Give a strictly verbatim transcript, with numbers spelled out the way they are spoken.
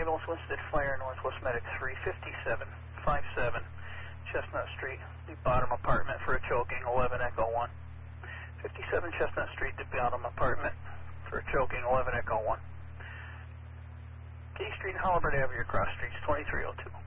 ambulance, Winston Fire, Northwest Medic three fifty-seven fifty-seven, Chestnut Street, the bottom apartment for a choking, eleven Echo one. fifty-seven Chestnut Street, the bottom apartment for a choking, eleven Echo one. Key Street and Halliburton Avenue, cross streets, twenty-three oh two.